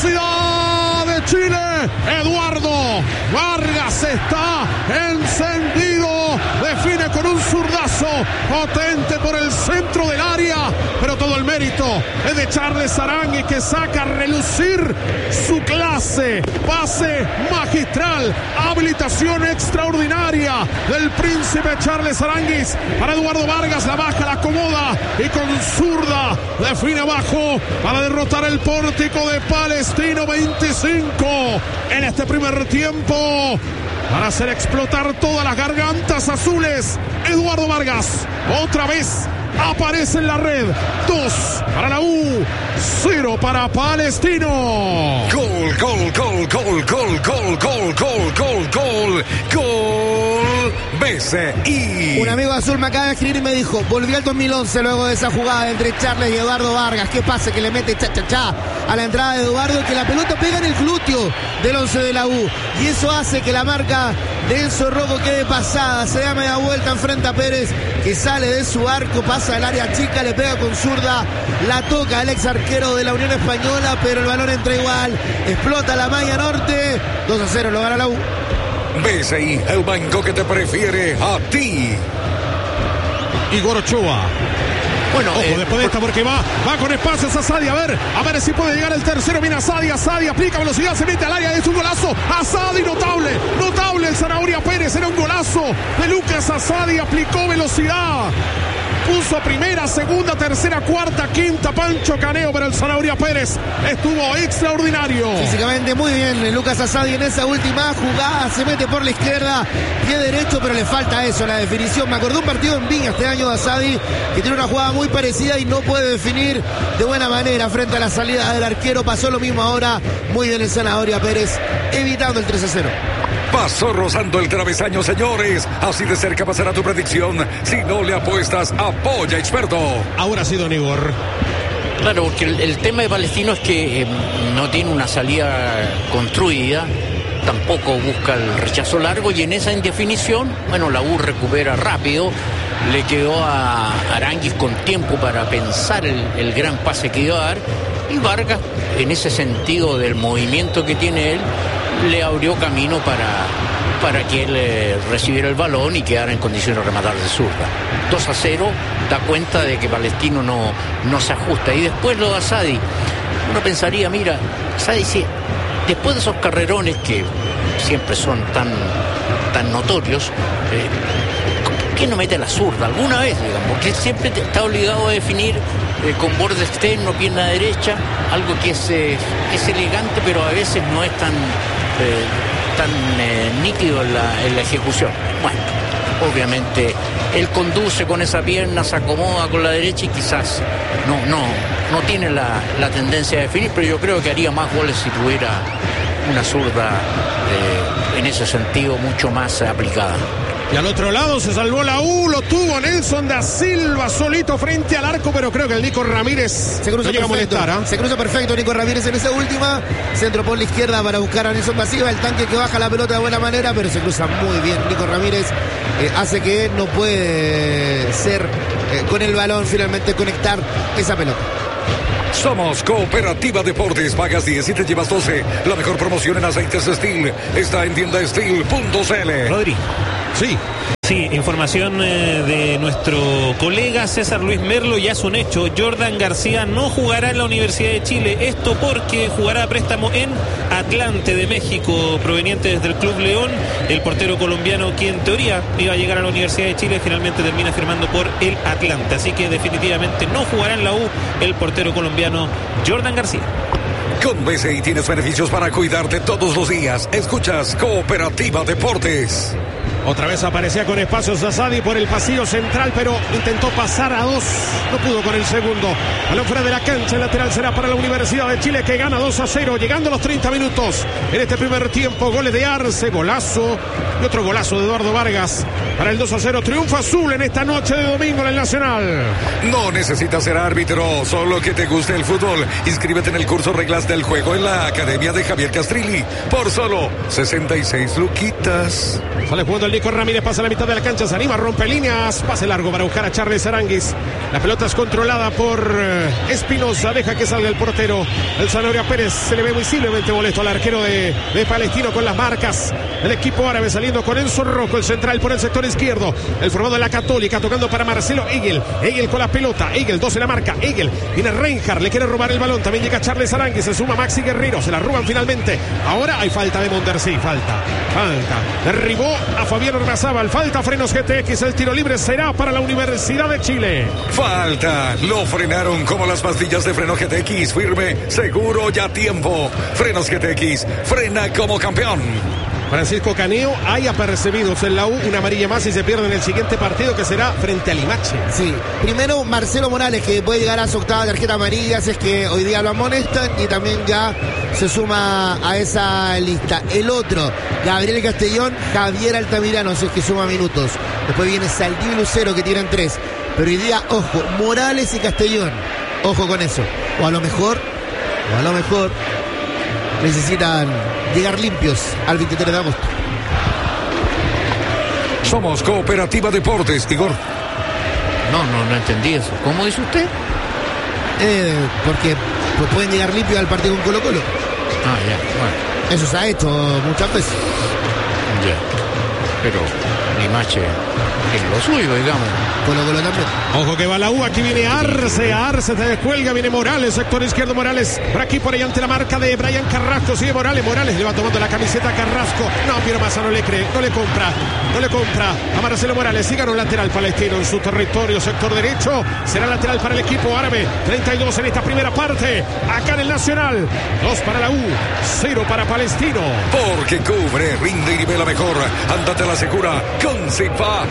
Universidad de Chile. Eduardo Vargas está encendido. Define con un zurdazo potente por el centro del área. Pero todo el mérito es de Charles Aranguis, que saca a relucir su clase. Pase magistral. Habilitación extraordinaria del príncipe Charles Aranguis para Eduardo Vargas. La baja, la acomoda y con zurda define abajo para derrotar el Pórtico de Palestino. 25 en este primer tiempo, para hacer explotar todas las gargantas azules. Eduardo Vargas otra vez aparece en la red. 2 para la U, 0 para Palestino. Gol, gol, gol, gol, gol, gol, gol, gol, gol, gol, gol. BCI. Un amigo azul me acaba de escribir y me dijo: volví al 2011 luego de esa jugada entre Charles y Eduardo Vargas. ¿Qué pasa? Que le mete cha a la entrada de Eduardo, que la pelota pega en el glúteo del 11 de la U, y eso hace que la marca de Enzo Rocco quede pasada. Se da media vuelta, enfrenta a Pérez, que sale de su arco, pasa al área chica, le pega con zurda, la toca el ex arquero de la Unión Española, pero el balón entra igual, explota la malla norte. 2-0 lo gana la U. BCI, el banco que te prefiere a ti. Igor Ochoa. Bueno, ojo, después de esta, porque va con espacios a Sadi, a ver si puede llegar el tercero. Viene a Sadi aplica velocidad, se mete al área, es un golazo. Asadi, notable el Zanahoria Pérez, era un golazo de Lucas Asadi, aplicó velocidad. Puso primera, segunda, tercera, cuarta, quinta, Pancho Caneo, pero el Zanahoria Pérez estuvo extraordinario. Físicamente muy bien Lucas Asadi en esa última jugada, se mete por la izquierda, pie derecho, pero le falta eso, la definición. Me acordé un partido en Viña este año de Asadi, que tiene una jugada muy parecida y no puede definir de buena manera frente a la salida del arquero. Pasó lo mismo ahora, muy bien el Zanahoria Pérez, evitando el 3-0. Pasó rozando el travesaño, señores. Así de cerca pasará tu predicción. Si no le apuestas, apoya Experto. Ahora sí, don Igor. Claro, porque el tema de Palestino es que no tiene una salida construida, tampoco busca el rechazo largo, y en esa indefinición, bueno, la U recupera rápido. Le quedó a Aranguis con tiempo para pensar el gran pase que iba a dar, y Vargas, en ese sentido del movimiento que tiene él, le abrió camino para que él recibiera el balón y quedara en condiciones de rematar de zurda. 2-0, da cuenta de que Palestino no se ajusta. Y después lo de Asadi, uno pensaría, mira, Asadi, sí, después de esos carrerones que siempre son tan notorios, ¿por qué no mete la zurda alguna vez, digamos? Porque siempre está obligado a definir con borde externo, pierna derecha, algo que es elegante, pero a veces no es tan nítido en la ejecución. Bueno, obviamente él conduce con esa pierna, se acomoda con la derecha y quizás no tiene la tendencia a definir, pero yo creo que haría más goles si tuviera una zurda en ese sentido mucho más aplicada. Y al otro lado se salvó la U, lo tuvo Nelson da Silva solito frente al arco, pero creo que el Nico Ramírez se cruza, llega perfecto, a molestar, se cruza perfecto Nico Ramírez en esa última, centro por la izquierda para buscar a Nelson da Silva, el tanque que baja la pelota de buena manera, pero se cruza muy bien Nico Ramírez, hace que no puede ser con el balón finalmente conectar esa pelota. Somos Cooperativa Deportes. Pagas 10 y te llevas 12. La mejor promoción en aceites Steel está en tiendasteel.cl. Rodri. Sí. Sí, información de nuestro colega César Luis Merlo, ya es un hecho. Jordan García no jugará en la Universidad de Chile. Esto porque jugará a préstamo en Atlante de México, proveniente desde el Club León. El portero colombiano, que en teoría iba a llegar a la Universidad de Chile, finalmente termina firmando por el Atlante. Así que definitivamente no jugará en la U el portero colombiano Jordan García. Con BCI tienes beneficios para cuidarte todos los días. Escuchas Cooperativa Deportes. Otra vez aparecía con espacios Asadi por el pasillo central, pero intentó pasar a dos. No pudo con el segundo. Balón fuera de la cancha, el lateral será para la Universidad de Chile, que gana 2-0, llegando a los 30 minutos. En este primer tiempo, goles de Arce, golazo, y otro golazo de Eduardo Vargas para el 2-0. Triunfo azul en esta noche de domingo en el Nacional. No necesitas ser árbitro, solo que te guste el fútbol. Inscríbete en el curso Reglas del Juego en la Academia de Javier Castrilli por solo 66 luquitas. Sale jugando el Nico Ramírez pasa a la mitad de la cancha, se anima, rompe líneas, pase largo para buscar a Charles Aranguis. La pelota es controlada por Espinosa, deja que salga el portero. El Zanahoria Pérez se le ve visiblemente molesto al arquero de Palestino con las marcas. El equipo árabe saliendo con Enzo Rocco, el central por el sector izquierdo. El formado de la Católica tocando para Marcelo Egel. Egel con la pelota, Egel 2 en la marca, Egel. Viene Reinhardt, le quiere robar el balón, también llega Charles Aranguis, se suma Maxi Guerrero, se la roban finalmente. Ahora hay falta de Monder, sí, falta. Derribó a Fabián Ormazábal, falta Frenos GTX, el tiro libre será para la Universidad de Chile. Falta, lo frenaron como las pastillas de Freno GTX, firme, seguro y a tiempo. Frenos GTX, frena como campeón. Francisco Caneo haya percibido en la U una amarilla más y se pierde en el siguiente partido que será frente a Limache. Sí, primero Marcelo Morales, que puede llegar a su octava tarjeta amarilla, si es que hoy día lo amonestan, y también ya se suma a esa lista. El otro, Gabriel Castellón, Javier Altamirano, si es que suma minutos. Después viene Saldivia y Lucero, que tienen 3. Pero hoy día, ojo, Morales y Castellón, ojo con eso. O a lo mejor necesitan llegar limpios al 23 de agosto. Somos Cooperativa Deportes, Igor. No entendí eso. ¿Cómo dice usted? Porque pues, pueden llegar limpios al partido con Colo-Colo. Ah, ya, bueno. Eso se ha hecho muchas veces. Ya. Pero Limache es lo suyo, digamos. Colo-Colo también. Ojo que va la U, aquí viene Arce se descuelga, viene Morales, sector izquierdo Morales, por aquí por ahí ante la marca de Brian Carrasco, sigue Morales le va tomando la camiseta a Carrasco, no, Piero Massa no le cree, no le compra a Marcelo Morales, sigue un lateral palestino en su territorio, sector derecho, será lateral para el equipo árabe, 32 en esta primera parte, acá en el Nacional, 2 para la U, 0 para Palestino. Porque cubre, rinde y nivela mejor, andate a la segura, con Sipo.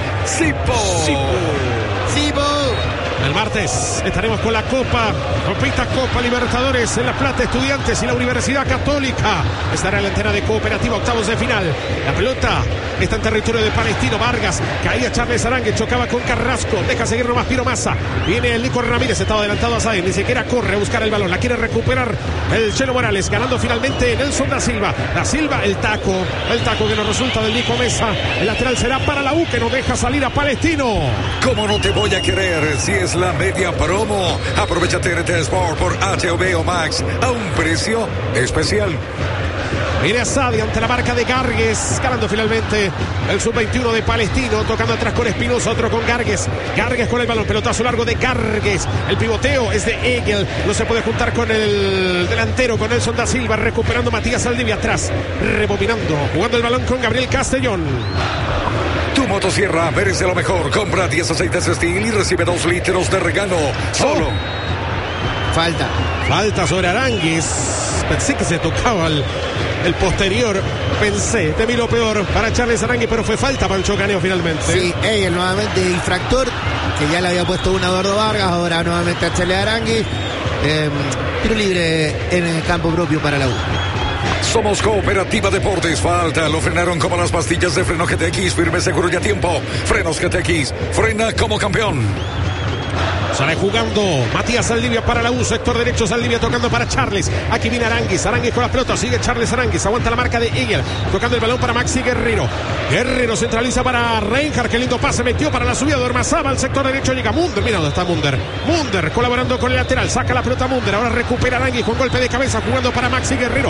El martes estaremos con la Copa Libertadores en La Plata, Estudiantes y la Universidad Católica. Estará en la antena de Cooperativa, octavos de final. La pelota está en territorio de Palestino. Vargas, caía Charles Aranguis, chocaba con Carrasco, deja seguir nomás Piero Massa. Viene el Nico Ramírez, estaba adelantado a Sáenz, ni siquiera corre a buscar el balón, la quiere recuperar el Chelo Morales, ganando finalmente Nelson da Silva. El taco que nos resulta del Nico Mesa. El lateral será para la U, que no deja salir a Palestino. ¿Cómo no te voy a querer si es la media promo? Aprovecha TNT Sport por HBO Max a un precio especial. Viene Asadi ante la marca de Gargues, ganando finalmente el sub-21 de Palestino, tocando atrás con Espinosa, otro con Gargues con el balón, pelotazo largo de Gargues, el pivoteo es de Egel, no se puede juntar con el delantero, con Nelson da Silva, recuperando Matías Saldivia atrás, rebobinando, jugando el balón con Gabriel Castellón. Tu motosierra merece lo mejor, compra 10 aceites Steel y recibe 2 litros de regalo, solo. Falta sobre Aranguis. Pensé que se tocaba el posterior. Temí lo peor para Charles Aranguis, pero fue falta para el Chocaneo finalmente. Sí, Egel nuevamente infractor, que ya le había puesto una a Eduardo Vargas, ahora nuevamente a Charles Aranguis. Tiro libre en el campo propio para la U. Somos Cooperativa Deportes, falta, lo frenaron como las pastillas de Freno GTX, firme, seguro y a tiempo. Frenos GTX, frena como campeón. Sale jugando Matías Saldivia para la U, sector derecho, Saldivia tocando para Charles. Aquí viene Aranguis con la pelota, sigue Charles Aranguis, aguanta la marca de Egel, tocando el balón para Maxi Guerrero centraliza para Reinhardt, qué lindo pase metió para la subida de Ormazábal, al sector derecho llega Munder, mira dónde está Munder colaborando con el lateral, saca la pelota Munder, ahora recupera Aranguis con golpe de cabeza, jugando para Maxi Guerrero,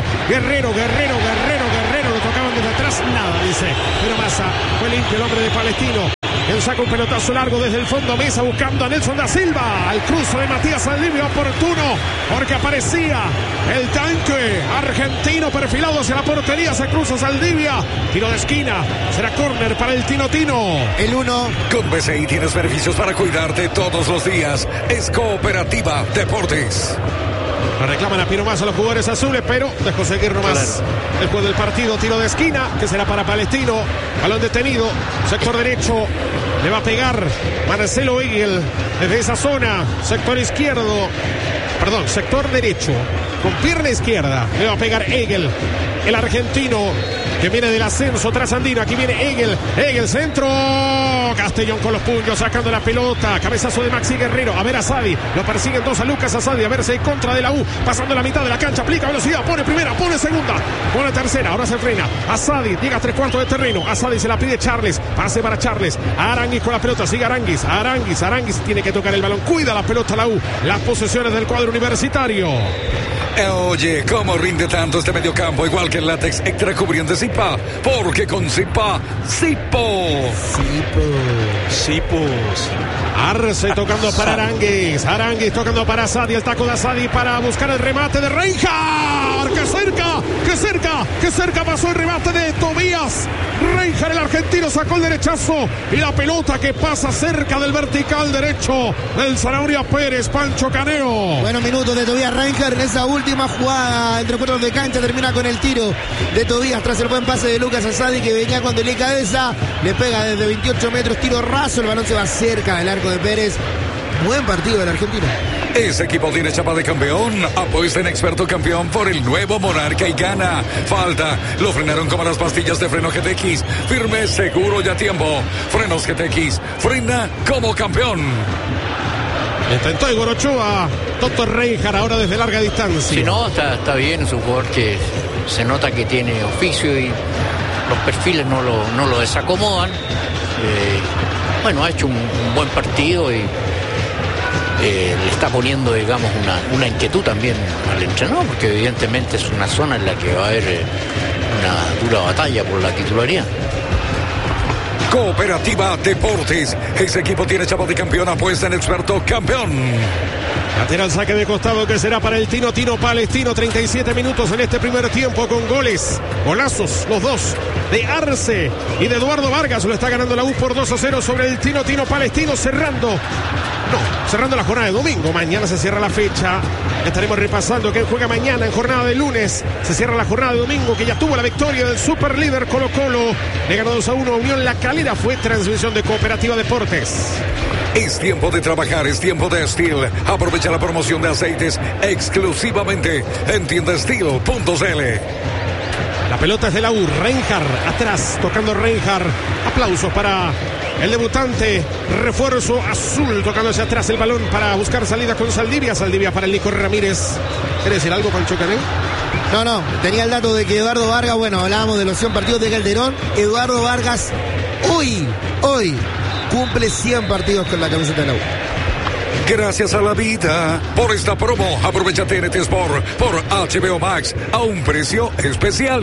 lo tocaban desde atrás, nada, dice, pero Massa fue limpio el hombre de Palestino. Él saca un pelotazo largo desde el fondo, Mesa buscando a Nelson da Silva. Al cruce de Matías Saldivia, oportuno, porque aparecía el tanque argentino perfilado hacia la portería. Se cruza Saldivia. Tiro de esquina. Será córner para el Tino. El 1. Con BCI tienes beneficios para cuidarte todos los días. Es Cooperativa Deportes. Reclaman a Piero Massa los jugadores azules, pero dejó seguir nomás el juego del partido. Tiro de esquina, que será para Palestino. Balón detenido, sector derecho. Le va a pegar Marcelo Egel desde esa zona. Sector derecho. Con pierna izquierda le va a pegar Egel. el argentino que viene del ascenso trasandino. Aquí viene Egel, centro. Castellón con los puños, sacando la pelota. Cabezazo de Maxi Guerrero. A ver a Asadi. Lo persiguen dos a Lucas Asadi. A ver si hay contra de la U. Pasando la mitad de la cancha. Aplica velocidad. Pone primera, pone segunda. Pone tercera. Ahora se frena. Asadi llega a 3/4 de terreno. Asadi se la pide Charles. Pase para Charles. Aranguis con la pelota. Sigue Aranguis. Aranguis tiene que tocar el balón. Cuida la pelota la U. Las posesiones del cuadro universitario. Oye, ¿cómo rinde tanto este mediocampo? Igual que el látex extra cubriente Zipa. Porque con Zipa, Zipos. Arce tocando para Aranguis. Aranguis tocando para Asadi. El taco de Asadi para buscar el remate de Reinhard. ¡Qué cerca pasó el remate de Tobías! Reinhard, el argentino, sacó el derechazo. Y la pelota que pasa cerca del vertical derecho del Zanahoria Pérez, Pancho Caneo. Buenos minutos de Tobías Reinhard en esa última jugada entre cuartos de cancha. Termina con el tiro de Tobías tras el buen pase de Lucas Asadi, que venía cuando le cabeza. Le pega desde 28 metros, tiro raso. El balón se va cerca del arco de Pérez. Buen partido del argentino. Ese equipo tiene chapa de campeón. Apuesta en Experto Campeón por el nuevo Monarca y gana. Falta. Lo frenaron como las pastillas de freno GTX. Firme, seguro y a tiempo. Frenos GTX. Frena como campeón. Intentó Igor Ochoa. Toto Reinhard ahora desde larga distancia. Si no, está bien. Es un jugador que se nota que tiene oficio y los perfiles no lo desacomodan. Bueno, ha hecho un buen partido y le está poniendo, digamos, una inquietud también al entrenador, porque evidentemente es una zona en la que va a haber una dura batalla por la titularidad. Cooperativa Deportes. Ese equipo tiene chapa de campeón. Apuesta en Experto Campeón. Lateral saque de costado que será para el Tino Palestino. 37 minutos en este primer tiempo con goles. Golazos, los dos de Arce y de Eduardo Vargas. Lo está ganando la U por 2-0 sobre el Tino Palestino, cerrando la jornada de domingo. Mañana se cierra la fecha. Estaremos repasando quién juega mañana en jornada de lunes. Se cierra la jornada de domingo, que ya tuvo la victoria del superlíder Colo-Colo. Le ganó 2-1 a Unión La Calera. Fue transmisión de Cooperativa Deportes. Es tiempo de trabajar, es tiempo de Steel. Aprovecha la promoción de aceites exclusivamente en tiendasteel.cl. La pelota es de la U. Reinhard atrás, tocando Reinhard. Aplausos para el debutante, refuerzo azul, tocando hacia atrás el balón para buscar salida con Saldivia. Saldivia para el Nico Ramírez. ¿Quiere decir algo, Pancho Caneo? No, tenía el dato de que Eduardo Vargas, bueno, hablábamos de los 100 partidos de Calderón. Eduardo Vargas hoy cumple 100 partidos con la camiseta de la U. Gracias a la vida por esta promo. Aprovecha TNT Sport por HBO Max a un precio especial.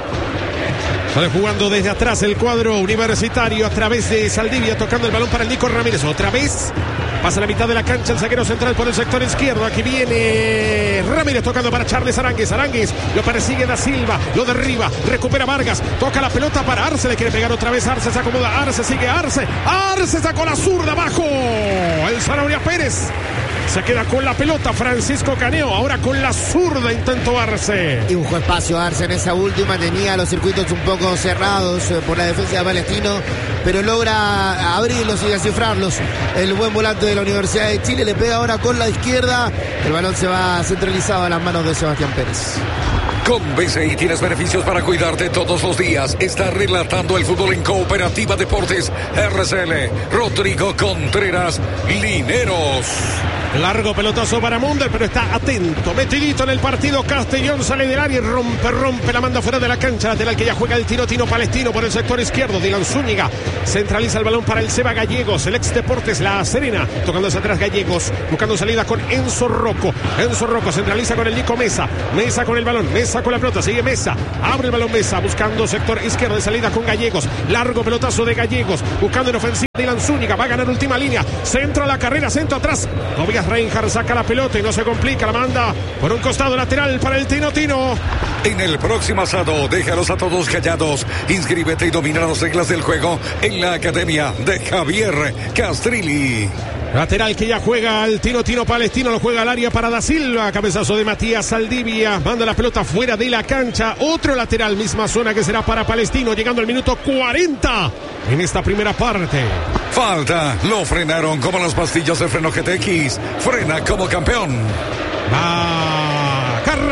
Sale jugando desde atrás el cuadro universitario a través de Saldivia, tocando el balón para el Nico Ramírez. Otra vez pasa la mitad de la cancha el zaguero central por el sector izquierdo. Aquí viene Ramírez tocando para Charles Aranguis. Aranguis lo persigue Da Silva, lo derriba, recupera Vargas, toca la pelota para Arce, le quiere pegar otra vez. Arce se acomoda, Arce sigue Arce sacó la zurda abajo. El Zanahoria Pérez se queda con la pelota. Francisco Caneo ahora con la zurda intentó Arce. Y buscó espacio Arce en esa última. Tenía los circuitos un poco cerrados por la defensa de Palestino, pero logra abrirlos y descifrarlos. El buen volante de la Universidad de Chile le pega ahora con la izquierda. El balón se va centralizado a las manos de Sebastián Pérez. Con BCI tienes beneficios para cuidarte todos los días. Está relatando el fútbol en Cooperativa Deportes RCL. Rodrigo Contreras Lineros. Largo pelotazo para Munder, pero está atento, metidito en el partido. Castellón sale del área y rompe, la manda fuera de la cancha. Lateral que ya juega el Tino Palestino por el sector izquierdo. Dylan Zúñiga centraliza el balón para el Seba Gallegos. El ex Deportes La Serena, tocando hacia atrás Gallegos, buscando salida con Enzo Rocco. Enzo Rocco centraliza con el Nico Mesa. Mesa con el balón, Mesa con la pelota, sigue Mesa. Abre el balón Mesa, buscando sector izquierdo de salida con Gallegos. Largo pelotazo de Gallegos, buscando en ofensiva Dylan Zúñiga. Va a ganar última línea. Centro a la carrera, centro atrás. Reinhard saca la pelota y no se complica, la manda por un costado lateral para el Tino. En el próximo asado, déjalos a todos callados. Inscríbete y domina las reglas del juego en la academia de Javier Castrilli. Lateral que ya juega el Tino Palestino, lo juega al área para Da Silva. Cabezazo de Matías Saldivia, manda la pelota fuera de la cancha. Otro lateral, misma zona que será para Palestino, llegando al minuto 40 en esta primera parte. Falta, lo frenaron como las pastillas de freno GTX. Frena como campeón. Va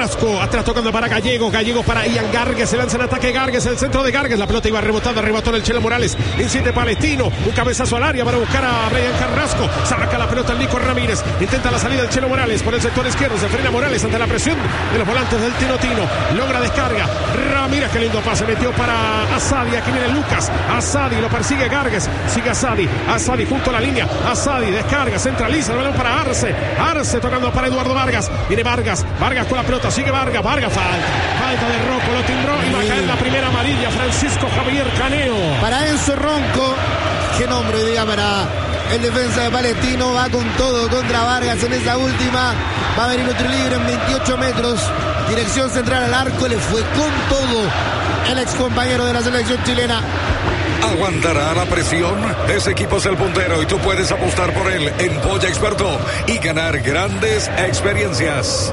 Carrasco, atrás tocando para Gallegos para Ian Gargues, se lanza en ataque Gargues, el centro de Gargues, la pelota iba rebotando, rebotó en el Chelo Morales, insiste Palestino, un cabezazo al área para buscar a Brian Carrasco, saca la pelota el Nico Ramírez, intenta la salida del Chelo Morales por el sector izquierdo, se frena Morales ante la presión de los volantes del Tino, logra descarga, Ramírez, qué lindo pase, metió para Asadi, aquí viene Lucas, Asadi, lo persigue Gargues, sigue Asadi junto a la línea, Asadi descarga, centraliza el balón para Arce tocando para Eduardo Vargas, viene Vargas con la pelota, sigue Vargas, falta de Rocco, lo timbró y va a caer la primera amarilla, Francisco Javier Caneo. Para Enzo Ronco, qué nombre diga para el defensa de Palestino, va con todo contra Vargas en esa última, va a venir otro libre en 28 metros, dirección central al arco, le fue con todo el ex compañero de la selección chilena. Aguantará la presión. Ese equipo es el puntero y tú puedes apostar por él en Polla Experto y ganar grandes experiencias.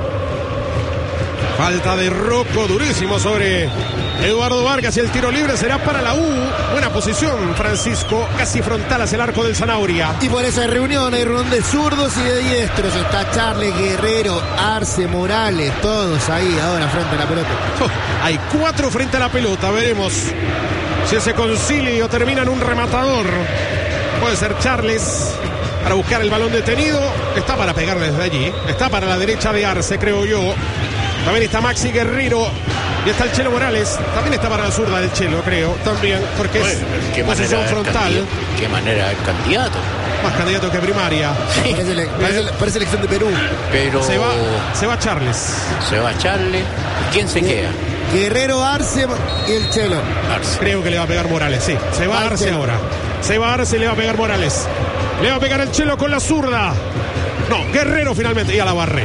Falta de Rocco, durísimo sobre Eduardo Vargas y el tiro libre será para la U. Buena posición, Francisco, casi frontal hacia el arco del Zanauria. Y por esa reunión hay reunión de zurdos y de diestros. Está Charles, Guerrero, Arce, Morales, todos ahí ahora frente a la pelota. Hay 4 frente a la pelota, veremos si ese concilio termina en un rematador. Puede ser Charles para buscar el balón detenido. Está para pegar desde allí. Está para la derecha de Arce, creo yo. También está Maxi Guerrero. Y está el Chelo Morales. También está para la zurda del Chelo, creo. También, porque es posición frontal. Qué manera el candidato. Más candidato que primaria. Sí. Parece elección de Perú. Pero se va Charles. Se va Charles. ¿Quién se queda? Guerrero, Arce y el Chelo. Arce. Creo que le va a pegar Morales, sí. Se va Arce ahora. Se va Arce y le va a pegar Morales. Le va a pegar el Chelo con la zurda. No, Guerrero finalmente. Y a la barrera.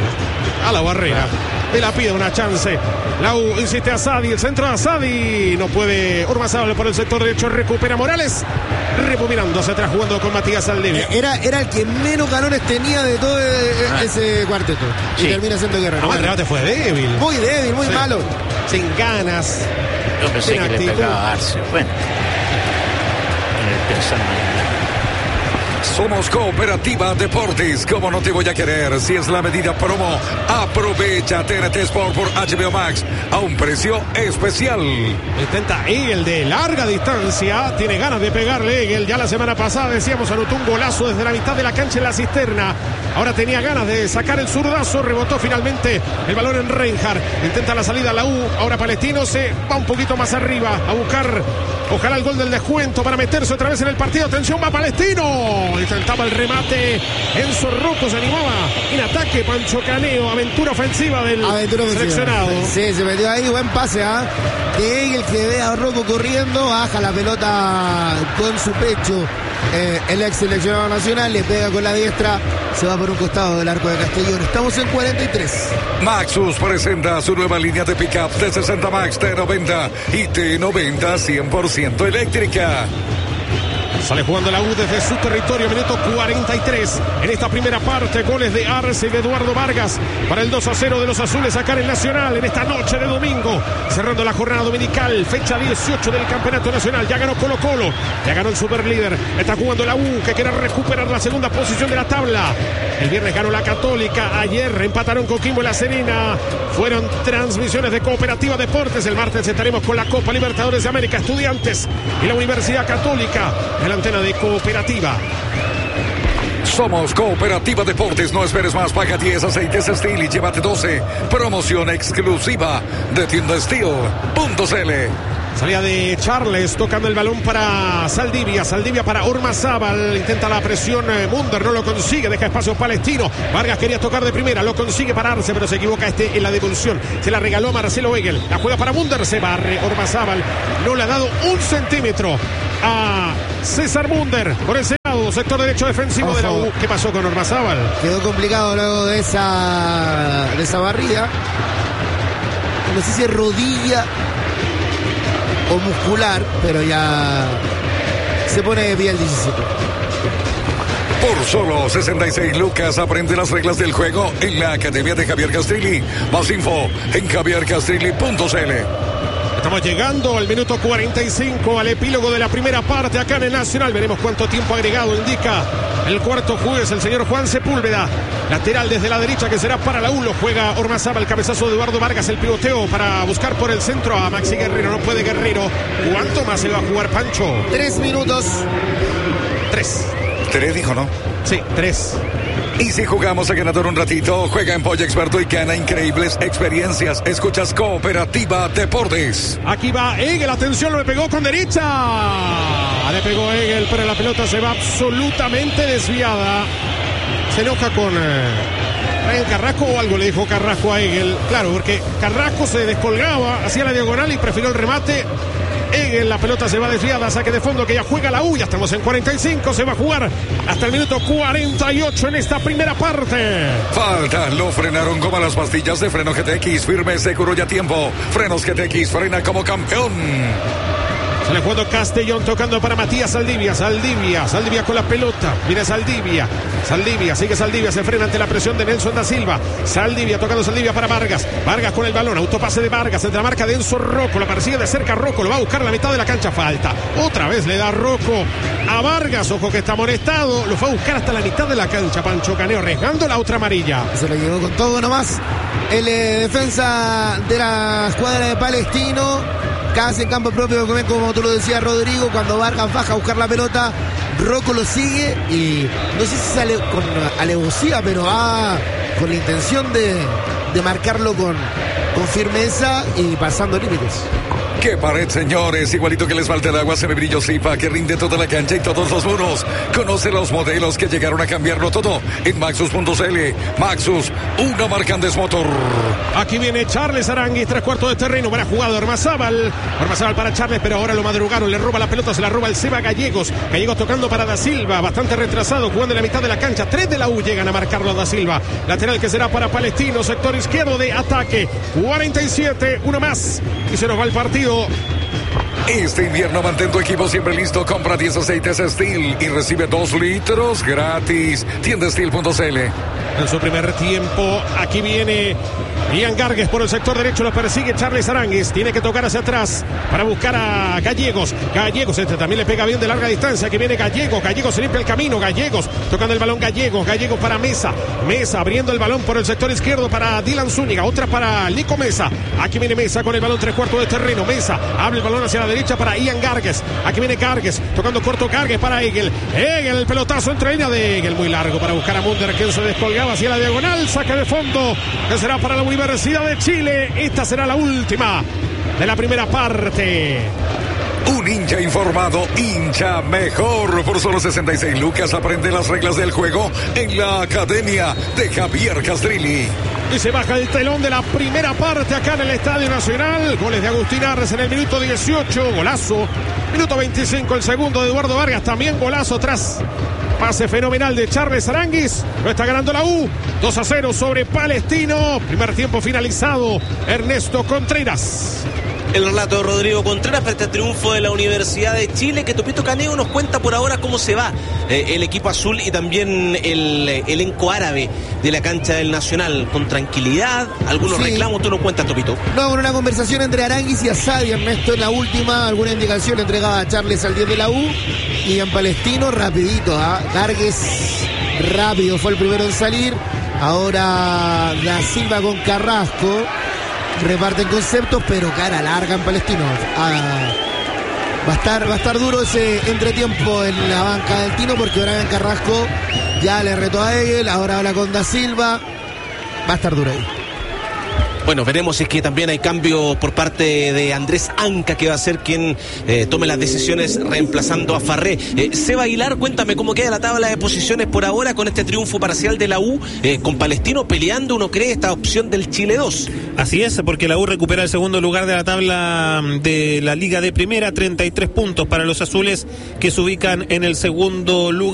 Él la pide una chance. La U insiste a Asadi, el centro de Asadi. No puede Ormazábal por el sector derecho. Recupera Morales. Repuminándose atrás jugando con Matías Saldivia. Era el que menos galones tenía de todo ese cuarteto. Sí. Y termina siendo Guerrero. El debate fue débil. Muy débil, muy malo. Sin ganas. Yo pensé sin que actitud. le pegaba a Arce. Bueno. En el pensamiento. Somos Cooperativa Deportes. ¿Cómo no te voy a querer? Si es la medida promo, aprovecha TNT Sport por HBO Max a un precio especial. Intenta Egel de larga distancia. Tiene ganas de pegarle Egel. Ya la semana pasada decíamos anotó un golazo desde la mitad de la cancha en la cisterna. Ahora tenía ganas de sacar el zurdazo. Rebotó finalmente el balón en Reinhardt. Intenta la salida a la U. Ahora Palestino se va un poquito más arriba a buscar ojalá el gol del descuento para meterse otra vez en el partido. Atención, va Palestino. Intentaba el remate. Enzo Rocco se animaba en ataque. Pancho Caneo, aventura ofensiva del seleccionado. Sí, se metió ahí, buen pase, de Egel, que ve a Rocco corriendo, baja la pelota con su pecho. El ex seleccionado nacional le pega con la diestra, se va por un costado del arco de Castellón. Estamos en 43. Maxus presenta su nueva línea de pickup de 60 Max T90 y T90 100% eléctrica. Sale jugando la U desde su territorio, minuto 43. En esta primera parte, goles de Arce y de Eduardo Vargas para el 2-0 de los azules acá en el Nacional en esta noche de domingo. Cerrando la jornada dominical, fecha 18 del Campeonato Nacional. Ya ganó Colo-Colo, ya ganó el superlíder. Está jugando la U, que quiere recuperar la segunda posición de la tabla. El viernes ganó la Católica, ayer empataron Coquimbo y La Serena. Fueron transmisiones de Cooperativa Deportes. El martes estaremos con la Copa Libertadores de América, Estudiantes y la Universidad Católica en la antena de Cooperativa. Somos Cooperativa Deportes. No esperes más. Paga 10 aceites Steel y llévate 12. Promoción exclusiva de Tienda Steel.cl. Salida de Charles tocando el balón para Saldivia. Saldivia para Ormazábal. Intenta la presión. Munder no lo consigue. Deja espacio Palestino. Vargas quería tocar de primera. Lo consigue pararse, pero se equivoca en la devolución. Se la regaló a Marcelo Egel. La juega para Munder. Se barre Ormazábal. No le ha dado un centímetro a César Munder. Por ese lado, sector derecho defensivo de la U. ¿Qué pasó con Ormazábal? Quedó complicado luego de esa barrida. No sé si es rodilla o muscular, pero ya se pone de pie el 17. Por solo 66 lucas aprende las reglas del juego en la Academia de Javier Castrilli. Más info en javiercastrilli.cl. Estamos llegando al minuto 45, al epílogo de la primera parte acá en el Nacional. Veremos cuánto tiempo agregado indica el cuarto juez, el señor Juan Sepúlveda. Lateral desde la derecha que será para la U. Lo juega Ormazábal, el cabezazo de Eduardo Vargas, el pivoteo para buscar por el centro a Maxi Guerrero. No puede Guerrero. ¿Cuánto más se va a jugar, Pancho? 3 minutos. 3 dijo, ¿no? Sí, 3. Y si jugamos a ganador un ratito, juega en Pollo Experto y gana increíbles experiencias. Escuchas Cooperativa Deportes. Aquí va Egel, atención, lo pegó con derecha. Le pegó Egel, pero la pelota se va absolutamente desviada. Se enoja con Brian Carrasco o algo le dijo Carrasco a Egel. Claro, porque Carrasco se descolgaba, hacía la diagonal y prefirió el remate. Egel, la pelota se va desviada, saque de fondo que ya juega la U, ya estamos en 45, se va a jugar hasta el minuto 48 en esta primera parte. Falta, lo frenaron como las pastillas de freno GTX, firme, seguro y a tiempo. Frenos GTX, frena como campeón. Sale jugando Castellón, tocando para Matías Saldivia. Saldivia con la pelota. Viene Saldivia, sigue Saldivia, se frena ante la presión de Nelson da Silva. Saldivia, tocando Saldivia para Vargas. Vargas con el balón, autopase de Vargas, entre la marca de Enzo Rocco. Lo persigue de cerca Rocco, lo va a buscar a la mitad de la cancha, falta. Otra vez le da Rocco a Vargas, ojo que está amonestado. Lo fue a buscar hasta la mitad de la cancha, Pancho Caneo, arriesgando la otra amarilla. Se lo llevó con todo nomás. El defensa de la escuadra de Palestino. Casi en campo propio, como tú lo decías, Rodrigo. Cuando Vargas baja a buscar la pelota, Rocco lo sigue y no sé si sale con alevosía, pero va con la intención de marcarlo con firmeza y pasando límites. ¡Qué pared, señores! Igualito que el esmalte de agua se me brilló Zipa, que rinde toda la cancha y todos los muros. Conoce los modelos que llegaron a cambiarlo todo en Maxus.cl. Maxus, una marca Andes Motor. Aquí viene Charles Aranguis, 3/4 de terreno. Buena jugada de Ormazábal para Charles, pero ahora lo madrugaron. Le roba la pelota, se la roba el Seba Gallegos. Gallegos tocando para Da Silva, bastante retrasado, jugando en la mitad de la cancha. 3 de la U llegan a marcarlo a Da Silva. Lateral que será para Palestino, sector izquierdo de ataque. 47, uno más. Y se nos va el partido. Este invierno mantén tu equipo siempre listo. Compra 10 aceites Steel y recibe 2 litros gratis. Tiendasteel.cl. En su primer tiempo, aquí viene Ian Gargues por el sector derecho, lo persigue Charles Aranguis, tiene que tocar hacia atrás para buscar a Gallegos. Gallegos, este también le pega bien de larga distancia, que viene Gallegos se limpia el camino, Gallegos tocando el balón, Gallegos para Mesa abriendo el balón por el sector izquierdo para Dylan Zúñiga, otra para Lico Mesa. Aquí viene Mesa con el balón 3/4 de terreno, Mesa abre el balón hacia la derecha para Ian Gargues. Aquí viene Gargues tocando corto, Gargues para Egel, el pelotazo entre línea de Egel, muy largo para buscar a Munder, quien se descolgaba hacia la diagonal, saque de fondo que será para la Universidad de Chile. Esta será la última de la primera parte. Un hincha informado, hincha mejor. Por solo 66 lucas aprende las reglas del juego en la academia de Javier Castrilli. Y se baja el telón de la primera parte acá en el Estadio Nacional. Goles de Agustín Arres en el minuto 18, golazo. Minuto 25, el segundo de Eduardo Vargas, también golazo tras pase fenomenal de Charles Aranguis. Lo está ganando la U, 2-0 sobre Palestino. Primer tiempo finalizado, Ernesto Contreras. El relato de Rodrigo Contreras frente al triunfo de la Universidad de Chile, que Topito Caneo nos cuenta por ahora cómo se va el equipo azul y también el elenco árabe de la cancha del Nacional. Con tranquilidad, algunos reclamos, tú nos cuentas, Topito. No, con una conversación entre Aranguis y Asadi, Ernesto, en la última, alguna indicación le entregaba a Charles al 10 de la U, y en Palestino, rapidito, Gargues rápido, fue el primero en salir. Ahora Da Silva con Carrasco. Reparten conceptos, pero cara larga en Palestino. Va a estar duro ese entretiempo en la banca del Tino, porque ahora en Carrasco ya le retó a Egel, ahora habla con Da Silva. Va a estar duro ahí. Bueno, veremos si es que también hay cambio por parte de Andrés Anca, que va a ser quien tome las decisiones reemplazando a Farré. Seba Aguilar, cuéntame cómo queda la tabla de posiciones por ahora con este triunfo parcial de la U, con Palestino peleando, uno cree, esta opción del Chile 2. Así es, porque la U recupera el segundo lugar de la tabla de la Liga de Primera, 33 puntos para los azules, que se ubican en el segundo lugar.